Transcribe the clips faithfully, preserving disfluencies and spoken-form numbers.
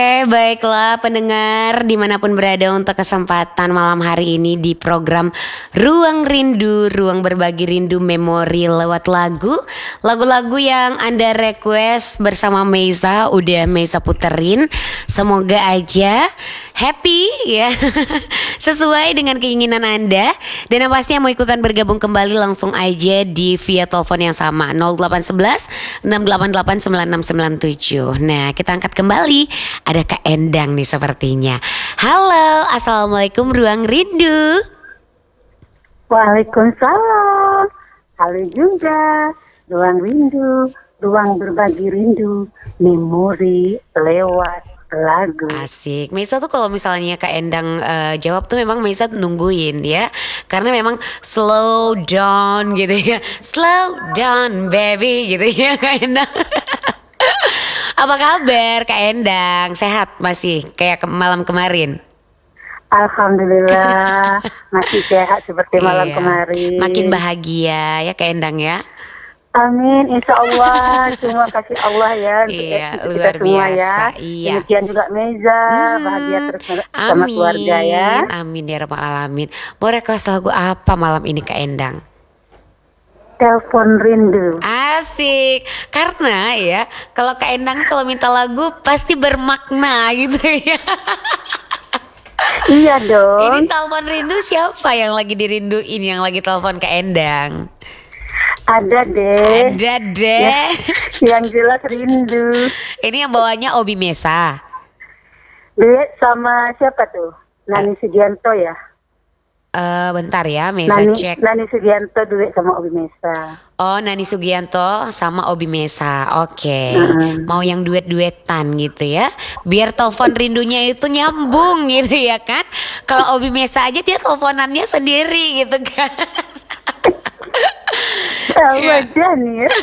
Eh baiklah pendengar dimanapun berada untuk kesempatan malam hari ini di program Ruang Rindu, Ruang Berbagi Rindu Memori lewat lagu. Lagu-lagu yang Anda request bersama Meiza udah Meiza puterin. Semoga aja happy ya sesuai dengan keinginan Anda. Dan yang pastinya mau ikutan bergabung kembali langsung aja di via telepon yang sama nol delapan satu satu enam delapan delapan sembilan enam sembilan tujuh. Nah kita angkat kembali. Ada Kak Endang nih sepertinya. Halo, assalamualaikum Ruang Rindu. Waalaikumsalam. Halo juga, Ruang Rindu, Ruang Berbagi Rindu, Memori lewat lagu. Asik. Meisa tuh kalau misalnya Kak Endang uh, jawab tuh memang Meisa nungguin ya. Karena memang slow down gitu ya. Slow down baby gitu ya Kak Endang. Apa kabar Kak Endang? Sehat masih kayak ke malam kemarin? Alhamdulillah masih sehat seperti malam iya. kemarin. Makin bahagia ya Kak Endang ya. Amin, insya Allah. Semua kasih Allah ya untuk Iya, kita luar semua biasa, ya. iya. Demikian juga Meiza, Hmm, bahagia terus sama amin, keluarga ya. Amin ya rabbal alamin. Mau request lagu apa malam ini Kak Endang? Telepon Rindu. Asik. Karena ya kalau Kak Endang kalau minta lagu pasti bermakna gitu ya. Iya dong. Ini telepon rindu siapa yang lagi dirinduin, yang lagi telepon Kak Endang? Ada deh. Ada deh. Ya, yang jelas rindu. Ini yang bawanya Obi Mesa. Duet sama siapa tuh? Nani Sugianto ya? Uh, bentar ya, Mesa Nani, cek. Nani Sugianto duet sama Obi Mesa. Oh, Nani Sugianto sama Obi Mesa. Oke. Okay. Mm-hmm. Mau yang duet-duetan gitu ya. Biar telepon rindunya itu nyambung gitu ya kan. Kalau Obi Mesa aja dia teleponannya sendiri gitu kan. Sama aja nih ya.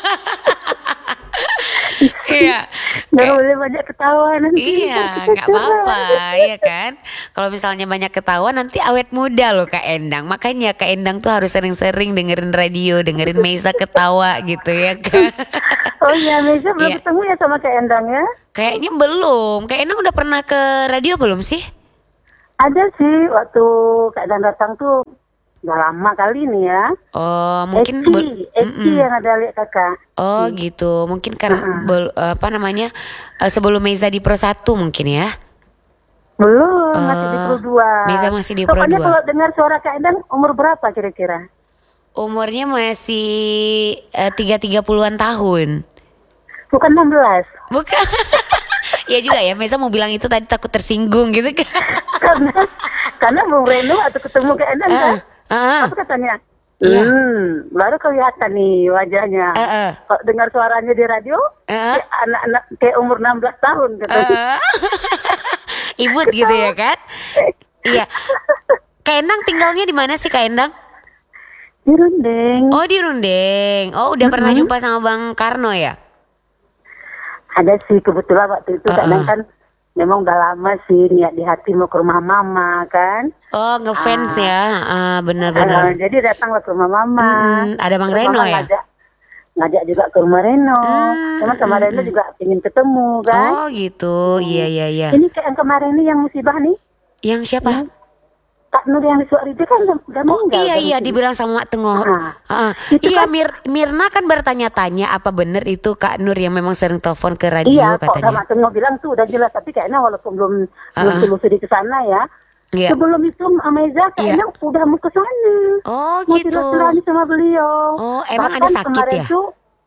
Iya. Gak boleh banyak ketawa nanti. Iya, nggak apa-apa, ya kan. Kalau misalnya banyak ketawa nanti awet muda loh Kak Endang. Makanya Kak Endang tuh harus sering-sering dengerin radio, dengerin Meiza ketawa gitu ya kan. Oh iya, Meiza belum Iya. ketemu ya sama Kak Endang ya? Kayaknya belum. Kak Endang udah pernah ke radio belum sih? Ada sih, waktu Kak Endang datang tuh udah lama kali nih ya. Oh, mungkin Eki, bel- Eki Mm-mm. yang ada lihat kakak. Oh gitu, mungkin karena bel- apa namanya eh, sebelum Meiza di Pro satu mungkin ya. Belum, masih di Eh, Pro dua. Meiza masih di Pro Pokoknya dua. kalau dengar suara Kak Endang umur berapa kira-kira? Umurnya masih eh, tiga tiga puluhan tahun. Bukan enam belas. Bukan. Ya juga ya, Meiza mau bilang itu tadi takut tersinggung gitu kan. karena karena Bung Reno atau ketemu Kak Endang kan? Ah, ah, Apa katanya? Iya. Hmm, baru kelihatan nih wajahnya. ah, ah, Kalau dengar suaranya di radio, ah, kayak anak-anak kayak umur enam belas tahun katanya. ah. Ibut gitu ya kan? Iya. Kak Endang tinggalnya di mana sih Kak Endang? Di Rundeng. Oh di Rundeng. Oh udah pernah Mm-mm. jumpa sama Bang Karno ya? Ada sih kebetulan waktu itu Uh-uh. kadang kan memang udah lama sih niat di hati mau ke rumah mama kan. Oh ngefans Ah. ya, ah, Ah, benar-benar. jadi datanglah ke rumah mama. Mm-mm. Ada Bang Terus Reno mama ya? ngajak, ngajak juga ke rumah Reno. Hmm, Cuman sama mm, Reno mm. juga ingin ketemu kan. Oh gitu, iya iya iya. Ini kayak yang kemarin ini yang musibah nih. Yang siapa? Ini Kak Nur yang di Suaride kan udah, udah Oh meninggal. iya kan iya itu. dibilang sama Mak Tengok. Ah. Ah, Itu iya kan- Mir- Mirna kan bertanya-tanya apa benar itu Kak Nur yang memang sering telepon ke radio Iya, kok katanya. sama Tengok bilang tuh udah jelas, tapi kayaknya walaupun belum belum Ah. telusuri ke sana ya. Iya. Sebelum itu Meiza kayaknya udah mau ke sana. Oh Mau gitu. silaturahmi sama beliau. Oh, emang Bahkan ada sakit kemarin ya? tuh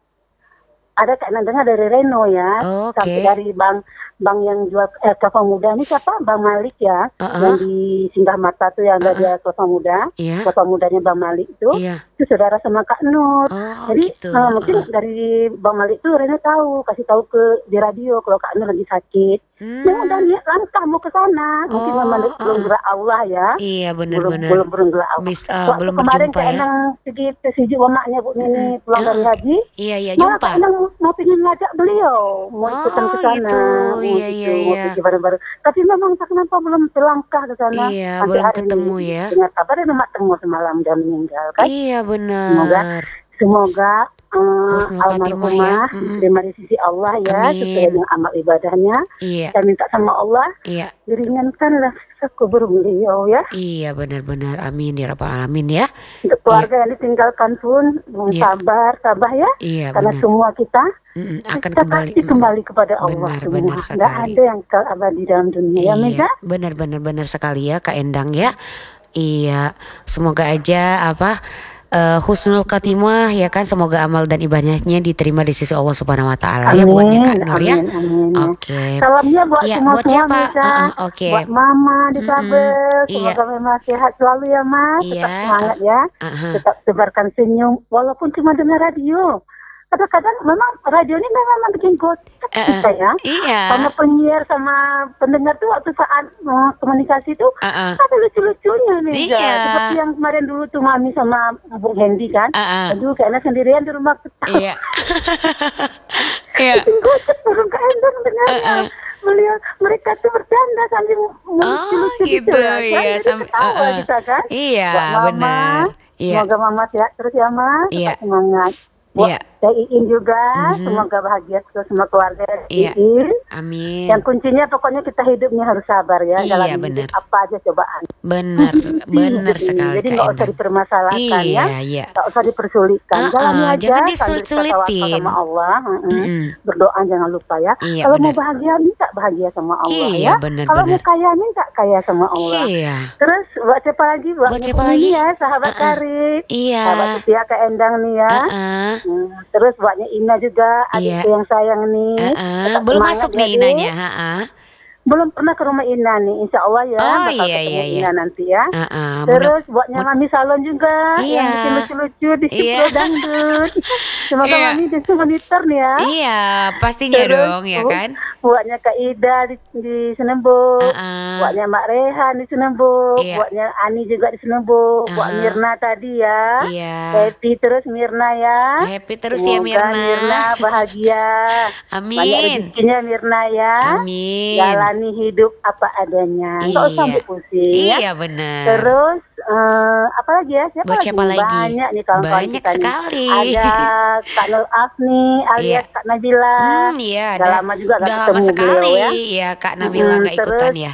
ada kayak dengar dari Reno ya, Oh, oke. sampai dari bang bang yang jual eh, kelapa muda ini siapa? Bang Malik ya, Uh-uh. yang di Singgah Mata tuh yang ada dia kelapa muda, Iya. kelapa mudanya Bang Malik itu, Iya. itu saudara sama Kak Nur. Oh, Jadi gitu. eh, mungkin dari Bang Malik tuh Reno tahu, kasih tahu ke di radio kalau Kak Nur lagi sakit. Hmm. Dia udah niat langkah mau ke sana, mungkin Oh, Bang Malik belum uh-uh. gerak Allah ya. Iya belum benar-benar. belum belum gerak Allah. Mis- ah, Waktu belum kemarin berjumpa kayak ya. Enang pergi ke siji maknya Bu Nini pulang dari haji. Iya iya Malah jumpa. Kak Enang mau, mau pengen ngajak beliau mau Oh, ikutan ke sana. gitu. mau Iya, gitu, iya, mau iya. pergi bareng-bareng. Tapi memang tak kenapa belum selangkah ke sana. Iya, Sampai belum hari ketemu ini. ya. Dengar kabar Mak Tengok semalam dia meninggal kan. Iya Semoga benar. Semoga uh, Husnul Khatimah ya. almarhumah Mm-mm. diterima di sisi Allah ya, Amin. sesuai dengan amal ibadahnya. Iya. Kita minta sama Allah Iya. diringankanlah kubur beliau ya. Iya benar-benar, amin ya rabbal alamin ya. Untuk keluarga yang ditinggalkan pun Iya. sabar, sabar ya. Iya Karena benar. semua kita Mm-mm, akan kita kembali. pasti kembali kepada Allah Benar, semua. benar Nggak sekali. ada yang kekal abadi dalam dunia ya, Mega. Iya, benar-benar benar sekali ya Kak Endang ya. Iya, semoga aja apa eh, husnul khatimah ya kan, semoga amal dan ibadahnya diterima di sisi Allah Subhanahu wa taala ya buatnya Kak Nur ya. amin, amin. Oke. Salamnya buat Iya, semua buat semua siapa? Mega. Ah, ah, oke. Buat mama di Mm-mm. Sabel. Iya. Semoga memang sehat selalu ya Mas. Tetap Iya. semangat ya. Aha. Tetap sebarkan senyum walaupun cuma dengar radio. Kadang-kadang memang radio ini memang bikin kocak Eh, kita ya. Iya. Karena penyiar sama pendengar tuh waktu saat uh, komunikasi tuh Ah, ah. ada lucu-lucunya nih. Iya. Seperti yang kemarin dulu tuh Mami sama Bung Hendy kan. Ah, ah. Aduh kayaknya sendirian di rumah ketawa. Iya. Iya. Bikin kocak burung keendang dengarnya. Melihat mereka tuh bercanda sambil Oh, lucu-lucu gitu ya. ya, Kan? Jadi sam- ketawa uh-uh. kita kan. Iya, Buat Mama, benar. Iya. semoga Mama sehat terus ya Mas. Iya. Tetap semangat. Buat Iya. Teh Iin juga, Mhm. semoga bahagia terus sama keluarga Iya. Iin. Amin. Yang kuncinya pokoknya kita hidupnya harus sabar ya. Iya, Dalam benar. hidup apa aja cobaan. Benar, benar sekali Jadi Kak nggak usah Endang. dipermasalahkan Iya, ya. iya. Nggak usah dipersulitkan. Uh-uh, Jalani aja jangan sambil kita disulit-sulitin. tawakal sama Allah. Mm-mm. Mm-mm. Berdoa jangan lupa ya. Iya, Kalau benar. mau bahagia minta bahagia sama Allah Iya, ya. benar, Kalau mau benar. kaya minta kaya sama Allah. Iya. Terus buat siapa lagi? Buat, Buat Ibu siapa Mimi lagi? ya, sahabat Uh-uh. karib. Iya. Sahabat setia Kak Endang nih ya. Uh-uh. Hmm, terus buatnya Ina juga, adikku Iya. yang sayang nih. Uh-uh. Tetap Belum semangat masuk ya, nih Dik. Inanya, ha-ha. Belum pernah ke rumah Ina nih, insya Allah ya. Oh, bakal iya, ketemu iya, iya. Ina nanti ya. Uh-uh. Terus buatnya Mami Salon juga, Iya. yang bikin lucu-lucu di Iya. Studio Dangdut. Semoga Iya. Mami bisa monitor nih ya. Iya, pastinya Terus, dong ya Bu, kan. Buatnya Kak Ida di, di Senembo, Uh-uh. buatnya Mbak Rehan di Senembo, Iya. buatnya Ani juga di Senembo, buat Uh-huh. Mirna tadi ya. Iya. Happy terus Mirna ya. Happy terus ya Semoga Mirna. Mirna bahagia. Amin. Banyak rezekinya Mirna ya. Amin. Jalani hidup apa adanya. Nggak usah Iya. ambil pusing ya. Iya benar. Terus eh, apa lagi ya? Siapa Buat siapa lagi? Banyak nih kawan-kawan Banyak kita nih. sekali. Ada Kak Nur Afni alias Iya. Kak Nabila. Hmm, iya, Udah ada. lama juga nggak Udah lama ketemu sekali beliau ya. ya Kak Nabila Mm, nggak ikutan terus- ya.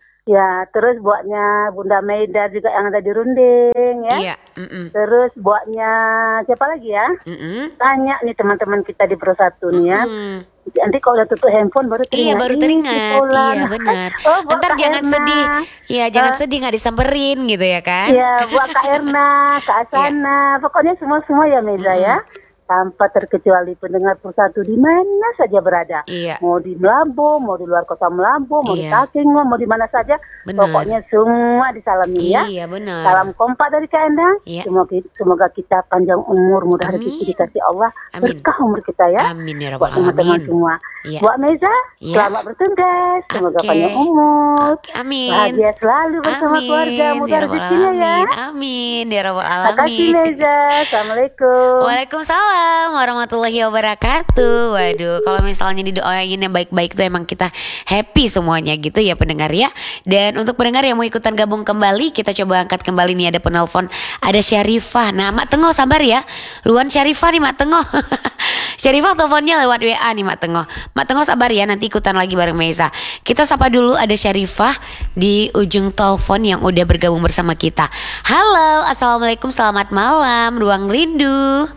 Ya, terus buatnya Bunda Maida juga yang ada di Runding ya. Iya. Mm-mm. Terus buatnya siapa lagi ya? Mm-mm. Tanya nih teman-teman kita di Pro Satu nih ya. Mm. Nanti kalau udah tutup handphone baru teringat. Iya baru Ih, teringat. si Fulan. Iya benar. Oh, buat Ntar Kak jangan Erna. sedih. Iya jangan Hah? sedih nggak disamperin gitu ya kan. Iya, buat Kak Erna, Kak Asana, pokoknya semua-semua ya Meza ya. Tanpa terkecuali pendengar Persatu di mana saja berada. Iya. Mau di Melambo, mau di luar kota Melambo, mau di Iya. Taking, mau di mana saja. Benar. Pokoknya semua disalamin ya. Iya benar. Salam kompak dari Kak Endang. Iya. Semoga, semoga kita panjang umur, mudah Amin. rezeki dikasih Allah. Amin. Berkah umur kita ya. Amin ya Buat rabbal teman-teman alamin. semua. Iya. Buat Meza, Iya. selamat bertugas. Semoga Oke. panjang umur. Oke, amin. Bahagia selalu bersama Amin, keluarga. Mudah ya rabbal rezekinya ya. alamin. Amin ya rabbal Terima kasih alamin. Meza. Assalamualaikum. Waalaikumsalam warahmatullahi wabarakatuh. Waduh, kalau misalnya didoain yang baik-baik tuh emang kita happy semuanya gitu ya pendengar ya. Dan untuk pendengar yang mau ikutan gabung kembali, kita coba angkat kembali nih, ada penelpon, ada Syarifah. Nah, Mak Tengoh sabar ya. Luan Syarifah nih Mak Tengoh. Syarifah teleponnya lewat W A nih Mak Tengoh. Mak Tengoh sabar ya, nanti ikutan lagi bareng Meza. Kita sapa dulu, ada Syarifah di ujung telepon yang udah bergabung bersama kita. Halo, assalamualaikum, selamat malam, Ruang Rindu.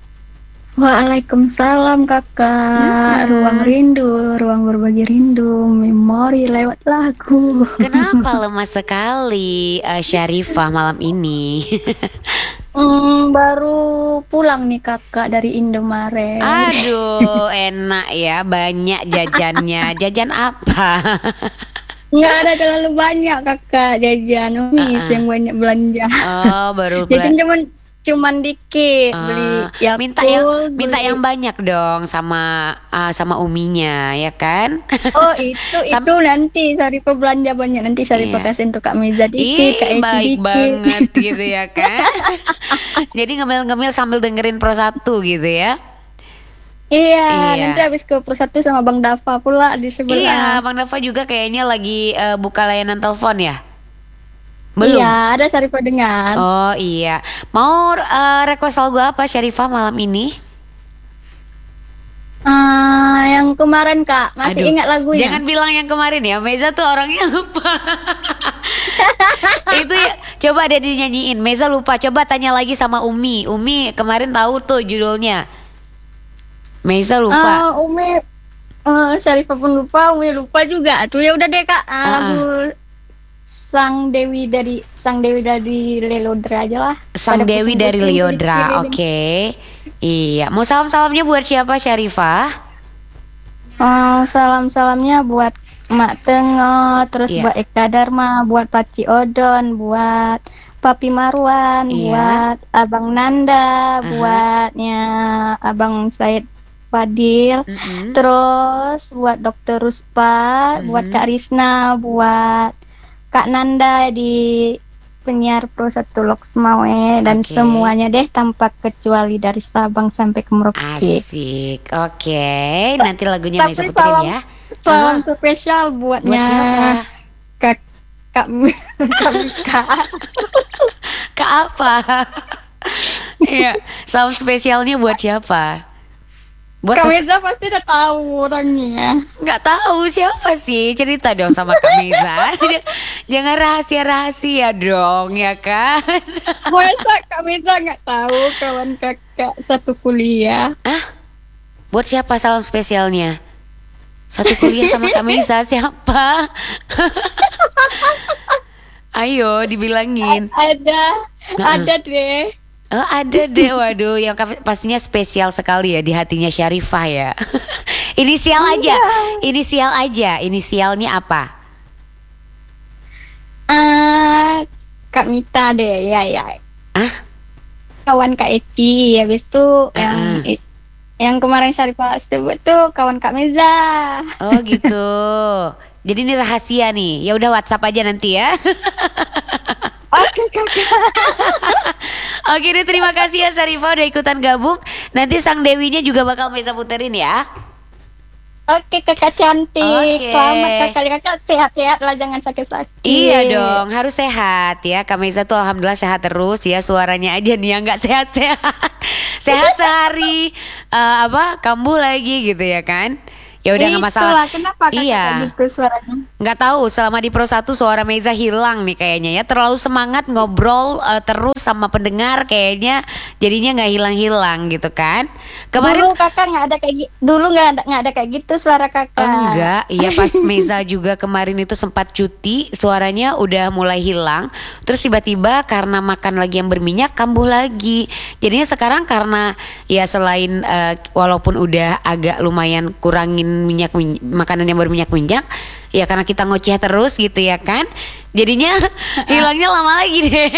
Waalaikumsalam kakak. Hmm. Ruang rindu, ruang berbagi rindu, memori lewat lagu. Kenapa lemah sekali uh, Syarifah malam ini? Hmm, baru pulang nih kakak dari Indomaret. Aduh, enak ya, banyak jajannya. Jajan apa? Nggak ada terlalu banyak kakak jajan. Umi Uh-uh. yang banyak belanja. Oh, baru Jajan bela- cuman cuman dikit Ah, beli Yakult, minta yang minta beli- yang banyak dong sama uh, sama uminya ya kan? Oh itu Sam- itu nanti Sarifah belanja banyak, nanti Sarifah Iya. kasih untuk Kak Meza dikit, Ih, Kak Eci baik dikit. banget gitu ya kan? Jadi ngemil-ngemil sambil dengerin Pro Satu gitu ya? Iya, Iya. nanti habis ke Persatu sama Bang Dafa pula di Iya, sebelah. Bang Dava juga kayaknya lagi uh, buka layanan telepon ya? Belum. Iya, ada Syarifah dengar. Oh iya. Mau uh, request lagu apa Syarifah malam ini? Ah, yang kemarin Kak, masih Aduh, ingat lagunya? Jangan bilang yang kemarin ya. Meza tuh orangnya lupa. Itu ya, coba ada dinyanyiin. Meza lupa. Coba tanya lagi sama Umi. Umi kemarin tahu tuh judulnya. Meza lupa. Ah, Umi, uh, Syarifah pun lupa, Umi lupa juga. Tuh ya udah deh Kak, ah, Ah, lagu Sang Dewi dari Sang Dewi dari Lelodra aja lah. Sang Pada Dewi dari pusing-pusing Liodra. dipikirin. Oke. Iya. Mau salam-salamnya buat siapa Syarifah? Oh, salam-salamnya buat Mak Tengok, terus Iya. buat Eka Dharma, buat Paci Odon, buat Papi Marwan, Iya. buat Abang Nanda, Aha. buatnya Abang Said Fadil, Mm-mm. terus buat Dokter Ruspa, buat Mhm. Kak Risna, buat Kak Nanda di penyiar Pro satu Loksmawe, dan Oke. semuanya deh tanpa kecuali dari Sabang sampai ke Merauke. Asik. Oke. Nanti lagunya Meza Tapi puterin salam- ya. Salam Ah. spesial buatnya Buat siapa? Kak Kak Kak Mika. Kak apa? Iya. Salam spesialnya buat siapa? Buat Kak ses- Meza pasti udah tahu orangnya. nggak tahu siapa sih, cerita dong sama Kak Meza. Jangan rahasia-rahasia dong ya kan. Masa Kak Meza nggak tahu kawan kakak satu kuliah? Buat siapa salam spesialnya? Satu kuliah sama Kak Meza siapa? Ayo dibilangin. Ada, Nah, ada deh. Oh ada deh, waduh, yang ka- pastinya spesial sekali ya di hatinya Syarifah ya. Inisial aja, inisial aja, inisialnya apa? Ah, Kak Mita deh, ya ya. Ah? Kawan Kak Eki, habis itu yang Ah. yang kemarin Syarifah sebut tuh kawan Kak Meza. Oh gitu. Jadi ini rahasia nih. Ya udah WhatsApp aja nanti ya. Oke kakak. Oke deh, terima kasih ya Syarifah udah ikutan gabung. Nanti Sang Dewinya juga bakal Meza puterin ya. Oke kakak cantik. Oke. Selamat kakak kakak sehat-sehat lah, jangan sakit-sakit. Iya dong, harus sehat ya. Kak Meza tuh alhamdulillah sehat terus ya. Suaranya aja nih yang nggak sehat-sehat. Sehat sehari eh, apa kambuh lagi gitu ya kan. Ya udah nggak masalah. Itulah, kenapa kakak Iya. kayak gitu suaranya? Nggak tahu, selama di Pro satu suara Meza hilang nih kayaknya ya. Terlalu semangat ngobrol eh, terus sama pendengar kayaknya jadinya nggak hilang-hilang gitu kan. Kemarin Dulu kakak nggak ada kayak gitu. Dulu nggak ada nggak ada kayak gitu suara kakak. enggak, iya pas Meza juga kemarin itu sempat cuti, suaranya udah mulai hilang. Terus tiba-tiba karena makan lagi yang berminyak kambuh lagi. Jadinya sekarang karena ya selain eh, walaupun udah agak lumayan kurangin minyak min- makanan yang berminyak-minyak, ya karena kita ngoceh terus gitu ya kan. Jadinya hilangnya lama lagi deh.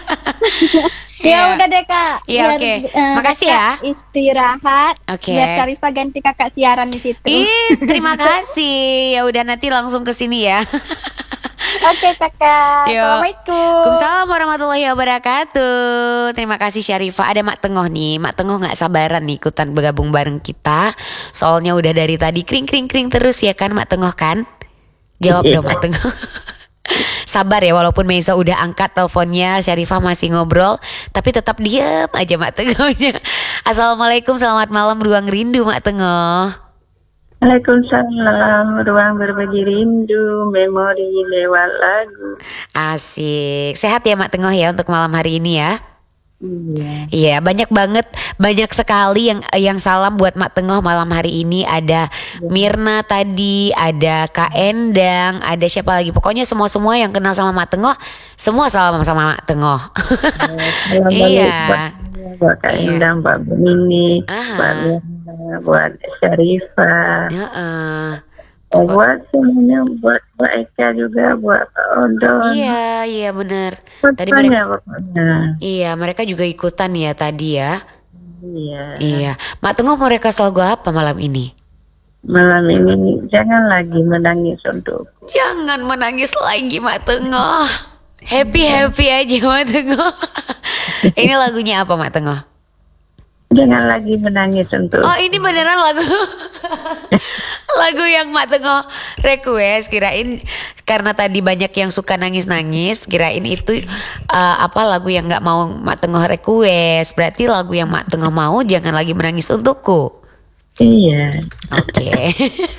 Ya udah deh kak. Iya, Biar, oke. eh, Makasih kakak istirahat. Oke. Biar Syarifah ganti kakak siaran di situ. Ih, terima kasih. Ya udah nanti langsung ke sini ya. Oke kakak. Yo. Assalamualaikum. Waalaikumsalam warahmatullahi wabarakatuh. Terima kasih Syarifah. Ada Mak Tenggoh nih. Mak Tenggoh nggak sabaran nih ikutan bergabung bareng kita. Soalnya udah dari tadi kring kring kring terus ya kan Mak Tenggoh kan? Jawab dong Mak Tenggoh. Sabar ya, walaupun Meza udah angkat teleponnya, Syarifah masih ngobrol, tapi tetap diam aja Mak Tenggohnya. Assalamualaikum, selamat malam Ruang Rindu Mak Tenggoh. Waalaikumsalam, ruang berbagi rindu, memori lewat lagu. Asik, sehat ya Mak Tenggoh ya untuk malam hari ini ya. Iya. Iya, banyak banget, banyak sekali yang yang salam buat Mak Tenggoh malam hari ini. Ada Mirna tadi, ada Kak Endang, ada siapa lagi? Pokoknya semua-semua yang kenal sama Mak Tenggoh, semua salam sama Mak Tenggoh. Salam Iya. balik buat, buat Kak Iya. Endang, Mbak Benini, Aha. Mbak Mirna, buat Syarifah, Heeh. buat semuanya, buat Mbak Eka juga, buat Pak Odon. Iya, iya bener. Buat Tadi banyak mereka, pokoknya. iya mereka juga ikutan ya tadi ya. Iya. Iya, Mak Tenggoh mau request lagu apa malam ini? Malam ini jangan lagi menangis untukku. Jangan menangis lagi Mak Tenggoh. Happy happy aja Mak Tenggoh. Ini lagunya apa Mak Tenggoh? Jangan lagi menangis untuk. Oh ini beneran lagu lagu yang Mak Tengah request. Kirain karena tadi banyak yang suka nangis-nangis, kirain itu uh, apa lagu yang nggak mau Mak Tengah request. Berarti lagu yang Mak Tengah mau Jangan Lagi Menangis Untukku. Iya. Oke.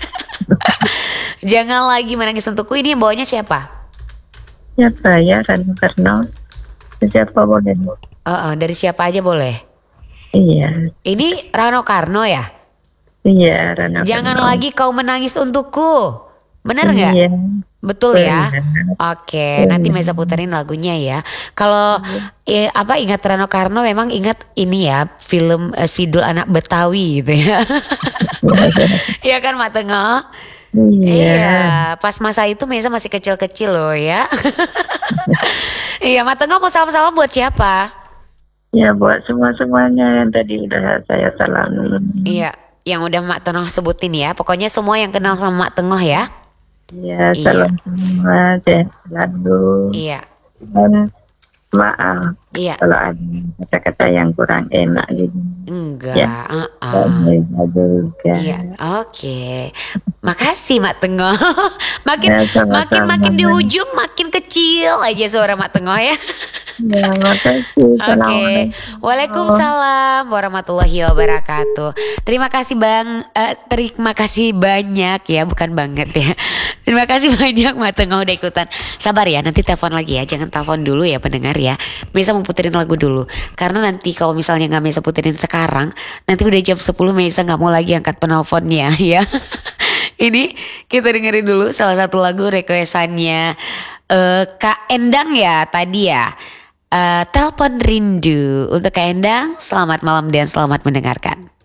Jangan Lagi Menangis Untukku ini yang bawanya siapa? Siapa ya? Rano Karno. Siapa boleh? Oh, oh, dari siapa aja boleh. Iya. Ini Rano Karno ya? Iya, Rano Jangan Karno. Lagi Kau Menangis Untukku. Bener nggak? Iya. Betul ya? Benar. Oke, nanti Mesa puterin lagunya ya. Kalau eh, apa ingat Rano Karno memang ingat ini ya, film eh, Sidul Anak Betawi gitu ya. Iya kan Mak Tengah? Iya. Iya, pas masa itu Mesa masih kecil-kecil loh ya. Iya, Mak Tengah mau salam-salam buat siapa? Ya buat semua-semuanya yang tadi udah saya salamin. Iya, yang udah Mak Tengah sebutin ya. Pokoknya semua yang kenal sama Mak Tengah ya. Ya, Iya. salam semua, sehat selalu. Iya, Dan maaf iya. kalau ada kata-kata yang kurang enak gitu. Enggak. Ya. uh-uh. Dan Mega juga. Iya, oke. Makasih Mak Tengah. makin Ya, sama-sama. makin makin di ujung makin kecil aja suara Mak Tengah ya. Ya, makasih. Oke. Assalamualaikum. Waalaikumsalam warahmatullahi wabarakatuh. Terima kasih Bang, eh, terima kasih banyak ya, bukan banget ya. Terima kasih banyak Mak Tengah udah ikutan. Sabar ya, nanti telepon lagi ya. Jangan telepon dulu ya pendengar ya. Mesa mau puterin lagu dulu. Karena nanti kalau misalnya nggak Mesa puterin sekarang, nanti udah jam sepuluh Mesa nggak mau lagi angkat penelponnya ya. Ini kita dengerin dulu salah satu lagu requestannya eh, Kak Endang ya tadi ya. Eh, Telepon Rindu untuk Kak Endang. Selamat malam dan selamat mendengarkan.